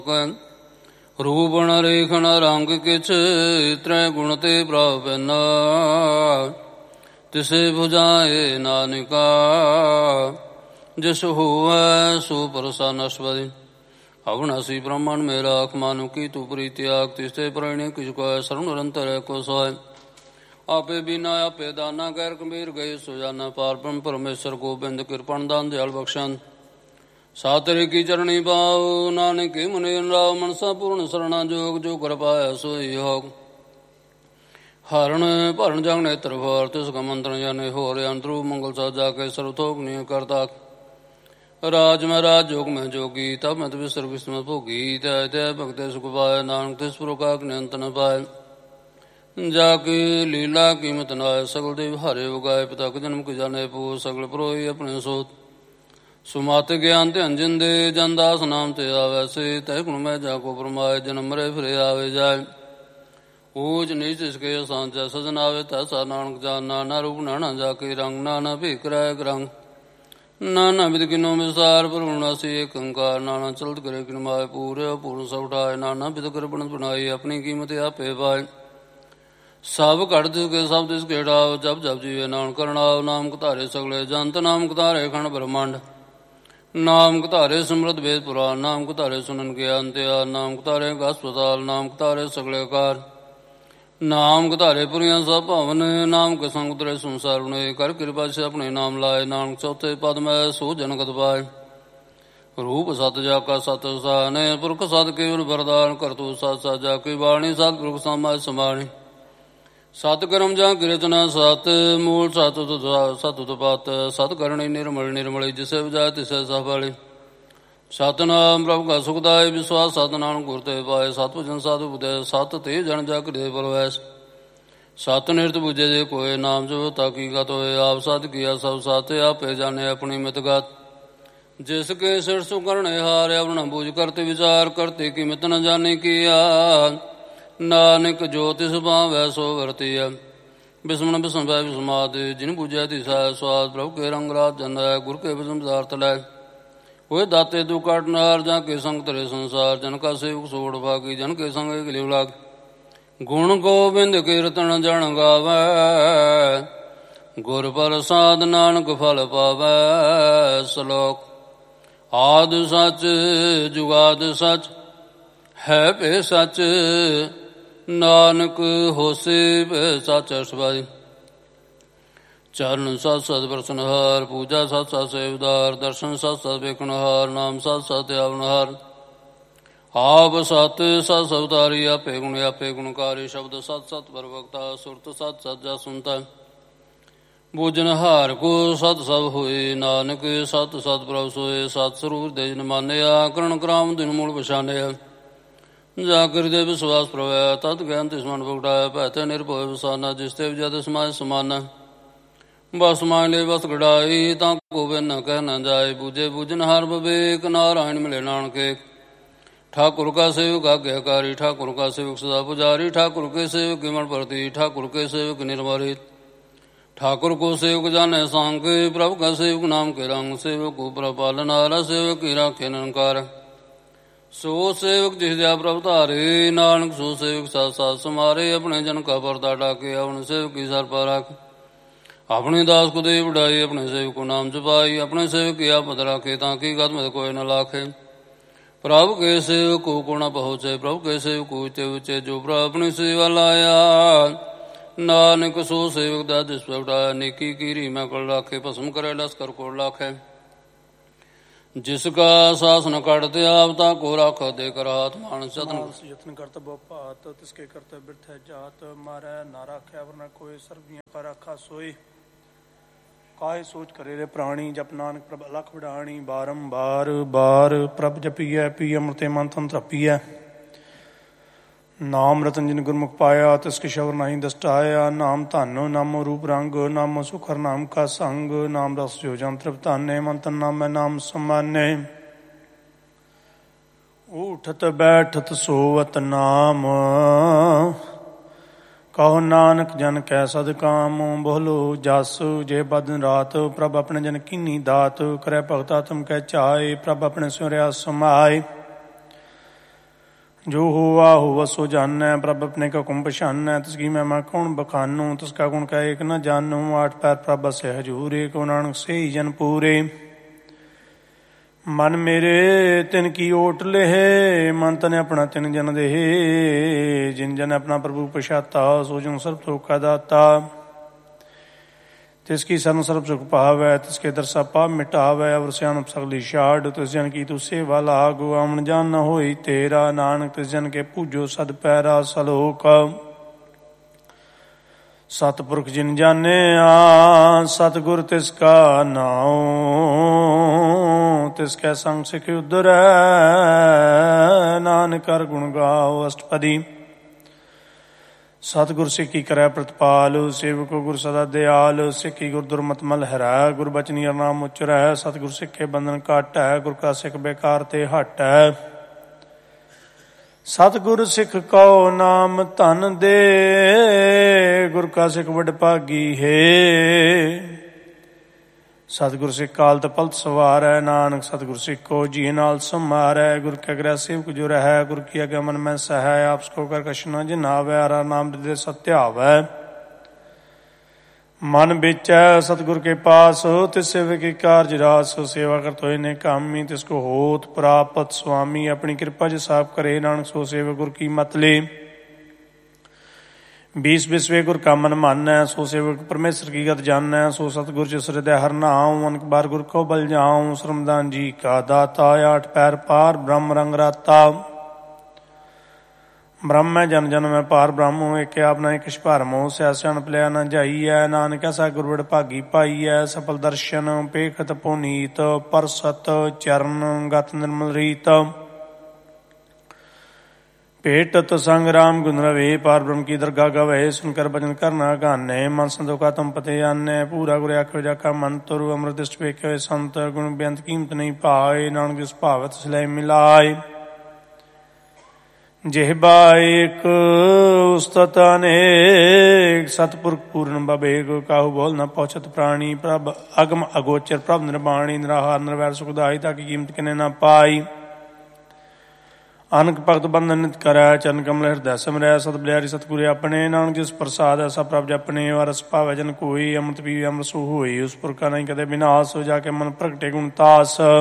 ਰੂਪਣ ਰੇਖਣ ਰੰਗ ਕਿਛ ਤ੍ਰੈ ਗੁਣ ਤੇ ਪ੍ਰਭ ਪੈਨਾ। ਤਿਸੇ ਬੁਝਾਏ ਨਾਨਕਾ ਜਿਸ ਹੋਵੈ ਸੋ ਪ੍ਰਸੰਨ ਅਸਵਰਿ। ਅਵਨਾਸੀ ਬ੍ਰਹਮਣ ਮੇਰਾ ਆਖ ਮਾਨੁ ਕੀ ਤੂ ਪ੍ਰੀਤਿ ਆਖ। ਤਿਸਤੇ ਪ੍ਰਣੇ ਕਿਛ ਕੈ ਸਰਵ ਨਿਰੰਤਰ ਕੋ ਸੋਇ। ਆਪੇ ਬਿਨਾ ਆਪੇ ਦਾਨਾ ਗੈਰ ਕਬੀਰ ਗਏ ਸੋ ਜਾਨਾ। ਪਾਰ ਬ੍ਰਹਮ ਪਰਮੇਸ਼ਰ ਗੋਬਿੰਦ ਕਿਰਪਨ ਦਾਨ ਦਿਆਲ ਬਖਸ਼ਣ। ਸਾਤਰੇ ਕੀ ਚਰਣੀ ਪਾਉ ਨਾਨਕ ਮੁਨੇ ਰਾਵ। ਮਨਸਾ ਪੂਰਨ ਸਰਣਾ ਜੋਗ ਜੋ ਕਰ ਪਾਇਆ ਸੋਈ ਹੋਗ। ਹਰਨ ਭਰਨ ਜਗ ਨੇਤਰ ਫਾਰ ਤਿਸ ਕਾ ਮੰਤਰ ਜਾਣੇ। ਹੋਰ ਅੰਤਰੂ ਮੰਗਲ ਸਾ ਜਾ ਕੇ ਸਰਬ ਥੋਕ ਨਿਯ ਕਰਤਾ। ਰਾਜ ਮੈਂ ਰਾਜ ਜੋਗ ਮੈਂ ਜੋਗੀ ਤਬ ਮਤ ਵਿਸਰ ਵਿਸਮਤ ਭੋਗੀ। ਤੈ ਤੈ ਭਗਤੇ ਸੁਖ ਪਾਏ ਨਾਨਕ ਤਿਸ ਪ੍ਰਕਾਰ ਨਿਅੰਤ ਨ ਪਾਏ। ਜਾ ਕੀ ਲੀਲਾ ਕੀਮਤ ਨਾਏ ਸਗਲ ਦੇਵ ਹਾਰੇ ਉਗਾਏ। ਪਿਤਾ ਜਨਮ ਕੀ ਜਾਣੇ ਪੂ ਸਗਲ ਪਰੋਈ ਆਪਣੇ ਸੋਤ। ਸੁਮਤ ਗਿਆਨ ਧਿਆਨ ਜਿੰਦੇ ਜਨ ਦਾਸ ਨਾਮ ਤੇ ਆਵੈ ਸੇ। ਤੈ ਗੁਣ ਮੈਂ ਜਾ ਕੋ ਪਰਮਾਏ ਜਨਮ ਮਰੇ ਫਿਰੇ ਆਵੇ ਜਾਏ। ਊਚ ਨੀਚ ਇਸਕੇ ਸਾਂਝਾ ਸਜਨ ਆਵੇ ਤੈਸਾ ਨਾਨਕ ਜਾਨਾ। ਨਾ ਰੂਪ ਨਾਨਾ ਜਾ ਕੇ ਰੰਗ ਨਾਨਾ ਭੇਖ ਰਹਿ ਰੰਗ। ਨਾਨਾ ਵਿਦ ਕਿਨੋ ਵਿਸਾਰ ਪਰੁਣਾ ਸੀ ਏਕ ਓੰਕਾਰ। ਨਾਨਾ ਚਲਤ ਕਰੇ ਕਿਨ ਮਾਏ ਪੂਰੇ ਪੂਰਨ ਸਭ ਉਠਾਏ। ਨਾਨਾ ਵਿਦ ਕਰ ਬਣਤ ਬਣਾਈ ਆਪਣੀ ਕੀਮਤ ਆਪੇ ਪਾਏ। ਸਭ ਘੜ ਦਿਸ ਕੇ ਸਭ ਦਿਸ ਖੇੜਾਓ ਜਪ ਜਪ ਜੀਵੇ ਨਾਨਕ ਕਰਣਾਓ। ਨਾਮ ਕਧਾਰੇ ਸਗਲੇ ਜੰਤ ਨਾਮ ਕਧਾਰੇ ਖੰਡ ਬ੍ਰਹਮੰਡ। ਨਾਮ ਕਧਾਰੇ ਸਿਮਰਤ ਵੇਦ ਪੁਰਾਨ। ਨਾਮ ਕਧਾਰੇ ਸੁਨਨ ਗਿਆਨ ਤਿਆਰ। ਨਾਮ ਕਧਾਰੇ ਹਸਪਤਾਲ। ਨਾਮ ਕਧਾਰੇ ਸਗਲੇ ਕਾਰ। ਨਾਮ ਕਧਾਰੇ ਪੁਰੀਆਂ ਸਭ ਭਵਨ। ਨਾਮ ਕੇ ਸੰਗ ਉਤਰੇ ਸੰਸਾਰ ਬਣੇ। ਕਰ ਕਿਰਪਾ ਸੇ ਆਪਣੇ ਨਾਮ ਲਾਏ। ਨਾਨਕ ਚੌਥੇ ਪਦ ਮੈਂ ਸੋ ਜਨਕਤ ਪਾਏ। ਰੂਪ ਸਤ ਜਾ ਕਾ ਸਤ ਸਾਨੇ ਪੁਰਖ ਸਤ ਕੇਵਲ ਵਰਦਾਨ। ਕਰਤੂ ਸਤ ਸਤ ਜਾ ਕੀ ਬਾਣੀ ਸਤ ਪੁਰਖ ਸਮਾਜ ਸਮਾਣੀ। ਸਤ ਕਰਮ ਜਾਂ ਕੀਰਤਨਾ ਸਤ ਮੂਲ ਸਤ ਸਤ ਉਤਪਾਤ। ਸਤ ਕਰਣੀ ਨਿਰਮਲ ਨਿਰਮਲੀ ਜਿਸੇ ਬਜਾਏ ਤਿਸੇ ਸਫਲੀ। ਸਤਨਾਮ ਪ੍ਰਭੁ ਕਾ ਸੁਖਦਾਇ ਵਿਸਵਾਸ। ਸਤ ਨਾਨਕ ਗੁਰ ਤੇ ਪਾਏ। ਸਤ ਭਜਨ ਸਤ ਉਪਦੇਸ। ਸਤ ਤੇ ਜਨ ਜਗ ਦੇ ਪਰਵੈਸ। ਸਤ ਨਿਰਤ ਬੁਝੇ ਜੇ ਕੋਏ ਨਾਮ ਜੋ ਤਾਕੀ ਗਤ ਹੋਏ। ਆਪ ਸਤ ਕੀਆ ਸਭ ਸਤ ਆਪੇ ਜਾਣੇ ਆਪਣੀ ਮਿਤ ਗਤ। ਜਿਸ ਕੇ ਸਿਰ ਸੁ ਕਰਣੇ ਹਾਰ ਆਪਣਾ ਬੂਝ ਕਰਤੇ ਵਿਚਾਰ। ਕਰਤੇ ਕੀ ਮਿਤ ਨ ਜਾਣੇ ਕੀਆ। ਨਾਨਕ ਜੋ ਤਿਸ ਭਾਵੈ ਸੋ ਵਰਤੀਐ। ਬਿਸਮਣ ਬਿਸਮ ਭੈ ਬਿਸਮਾਦ ਜਿਨ ਬੁਝੈ ਤਿਸੈ ਸਵਾਦ। ਪ੍ਰਭੁ ਕੇ ਰੰਗ ਰਾਤ ਜਨੈ ਗੁਰ ਕੇ ਬਿਸਮ ਪਦਾਰਥ ਲੈ। ਹੋਏ ਦਾਤੇ ਤੂੰ ਕਾਟ ਨਾਰ ਜਾਂ ਕੇ ਸੰਗ ਤਰੇ ਸੰਸਾਰ। ਜਨ ਕਾ ਸੇਵਕ ਸੋੜ ਭਾਗੀ ਜਨ ਕੇ ਸੰਗ ਏਕ ਲਿਵ ਲਾਗ। ਗੁਣ ਗੋਬਿੰਦ ਕੀਰਤਨ ਜਨ ਗਾਵੈ। ਗੁਰ ਪ੍ਰਸਾਦ ਨਾਨਕ ਫਲ ਪਾਵੈ। ਸ਼ਲੋਕ ਆਦਿ ਸਚ ਜੁਗਾਦ ਸਚ ਹੈ ਭੇ ਸਚ। ਨਾਨਕ ਹੋਸੀ ਭੇ ਸਚ ਅਸਵਾਈ। ਚਰਨ ਸਤ ਸਤ ਪ੍ਰਸਨਹਾਰ। ਪੂਜਾ ਸਤ ਸਤ ਸੇਵਦਾਰ। ਦਰਸ਼ਨ ਸਤ ਸਤ ਵੇਖਣਹਾਰ। ਨਾਮ ਸਤ ਸਤ ਆਵਨਹਾਰ। ਆਪ ਸਤ ਸਤ ਸਵਤਾਰੀ ਆਪੇ ਗੁਣ ਆਪੇ ਗੁਣਕਾਰੀ। ਸ਼ਬਦ ਸਤ ਸਤ ਪਰਵਕਤਾ। ਸੁਰਤ ਸਤ ਸਤ ਜਾ ਸੁਨਤਾ। ਬੂਝਨਹਾਰ ਕੋ ਸਤ ਸਭ ਹੋਏ। ਨਾਨਕ ਸਤ ਸਤ ਪ੍ਰਭ ਸੋਏ। ਸਤ ਸਰੂਰ ਦੇ ਜਨ ਮਾਨਿਆ। ਕਰਣ ਕਰਾਮ ਦਿਨ ਮੂਲ ਪਛਾਨਿਆ। ਜਾ ਕਰਿ ਵਿਸ਼ਵਾਸ ਪ੍ਰਵੈ ਤਤ ਗਿਆਨ ਤਿਸ ਮਨ ਪ੍ਰਗਟਾਇਆ। ਭੈ ਤੇ ਨਿਰਭਉ ਵਸਾਨਾ ਜਿਸ ਤੇ ਜਦ ਸਮਾਜ ਸਮਾਨਾ। ਬਸ ਮਾਨ ਲੈ ਬਸ ਗੜਾਈ ਤਾਂ ਕੋ ਬਿਨ ਨ ਕਹਿ ਨ ਜਾਏ। ਬੂਝੇ ਬੂਝਨ ਹਾਰ ਵਿਵੇਕ ਨਾਰਾਇਣ ਮਿਲੇ ਨਾਨਕੇ। ਠਾਕੁਰ ਕਾ ਸੇਵਕ ਆਗਿਆਕਾਰੀ। ਠਾਕੁਰ ਕਾ ਸੇਵਕ ਸਦਾ ਪੁਜਾਰੀ। ਠਾਕੁਰ ਕੇ ਸੇਵਕ ਮਨ ਪ੍ਰਤੀ। ਠਾਕੁਰ ਕੇ ਸੇਵਕ ਨਿਰਮਰਿ। ठाकुर को सेवक जाने सांग। प्रभु का सेवक नाम के रंग। सेवक को प्रभ पालनहारा। सेवक की राखे निरंकार। सो सेवक जिस दिया प्रभु तारे। नानक सो सेवक साथ साथ समारे। अपने जन का पर्दा डाके अपने सेवक की सर पर रख। अपने दास को दे बढ़ाई। अपने सेवक को नाम जपाई। अपने सेवक की आपत राखे ताकि गत में कोई न लाखे। प्रभु के सेवक को न पहुँचे। प्रभु के सेवक को ऊंचे ऊंचे। जो प्रभु अपनी सेवा लाया। नानक सो सेवक दा दिस प्रगटाया। नेकी कीरी मैं कल राखे। भस्म करे लश्कर को लाखे। जिसका शासन काटते आवता को राख दे कर हाथ। मानस यत्न करतब भात तिसके करते बिरथ जात। मारै ना राख्या वरना कोई सर्वियां का राखा सोई। काहे सोच करे रे प्राणी। जप नानक प्रभ अलख विडाणी। बारंबार बार प्रभ जपीਐ पी अमृते मन तन तृपीਐ। नाम रतन जिन गुरमुख पाया। तिसके शवर नहीं दस्टाया। नाम धन नामो रूप रंग। नामो सुखर नाम का संग। नाम रस जो जन तृप्ताने। मन तन नामै नाम समाने। उठत बैठत सोवत नाम। कहो नानक जन कै सद काम। बोलो जस जे बदन रात। प्रभ अपने जन कीनी दात। करे भगता तुम कै चाय। प्रभ अपने सुरया समाए। जो हुआ हुआ सो जानना, प्रभ अपने का हुक्म पछानना, तिसकी महिमा कौन बखानू, तिसका गुण का एक न जानू। आठ पैर प्रभ से हजूर, एक नानक से ही जन पूरे। मन मेरे तिन की ओट ले, मन तने अपना तिन जन दे। जिन जन अपना प्रभु पछाता, सो जन सर्व सुख का दाता। तिसकी शरण सर्व सुख पावै, तिसके दरसा पाप मिटावै। अवर सियाणप सगली छाड़, तिस जन की तू सेवा लागू। आमन जान न होई तेरा, नानक तिस जन के पूजो सद पैरा। सलोक सतपुरख जिन जाने आ, सतगुर तिसका नाओ। तिसकै संग सिख उधरै, नानक कर गुण गाओ। अष्टपदी सतगुर सिक्खी करै प्रतिपाल, सेवको गुर सदा दयाल। सिक्खी गुर दुर्मत मल हरै, गुर बचनी नाम उच्चरै। सतगुर सिक्खे बंधन घट है, गुर का सिख बेकार ते हट है। सतगुर सिख कहो नाम धन दे, गुर का सिख वड भागी है। सतगुर सिख काल तपलत सवारै, नानक सतगुर सिखो जी नाल समारै। गुर के ग्रह सेवक जो रहै, गुर की आज्ञा मन में सहै। आपस को कर कछ न जिनावै, हरा नाम हृदय सत्यावै। मन बेचै सतगुर के पास, तिस सेवक की कारज रास। सेवा करत होए ने कामी, तिसको होत प्राप्त स्वामी। अपनी कृपा जिस आप करे, नानक सो सेवक गुर की मत ले। 20 बिस्वे गुर का मन मानै, सो सेवक परमेश्वर की गत जानै। सो सतगुर जिस हृदय हर नाऊं, अनक बार गुर को बल जाऊं। श्रमदान जी का दाता, आठ पैर पार ब्रह्म रंग राता। ब्रह्म है जन जन में पार ब्रह्म, एक आप न किछ भरमो। सैसन पलिया न जाइयै, नानक ऐसा गुरबड़ भागी पाइयै। सफल दर्शन पेखत पुनीत, परसत चरण गत निर्मल रीत। भेटत संग राम गुण रवे, पार ब्रह्म की दरगाह गवे। सुनकर भजन करना गाने, मन संतोखा तुम पते आने। पूरा गुर आखो जाका मन तुर, अमृत दृष्ट वेखे संत। गुण बेअंत कीमत नहीं पाए, नानक जिस भावत सिलाई मिलाए। जिह्बा एक उस्तत अनेक, सतपुरख पूर्ण बबेग। काहू बोल न पहुँचत प्राणी, प्रभ अगम अगोचर प्रभ निर्वाणी। निराहार निर्वैर सुखदाई, ताकि कीमत किने न पाई। अनक भगत बंधन नित करै, चरण कमल हृदय सिमरै। सत बलिहारी सतगुर अपने, नानक जिस प्रसाद ऐसा प्रभ जपने। और रस पावै जन कोई, अमृत पीवे अमृत सो होई। उस पुरखा नहीं कदे विनाश, हो जाके मन प्रगटे गुण तास।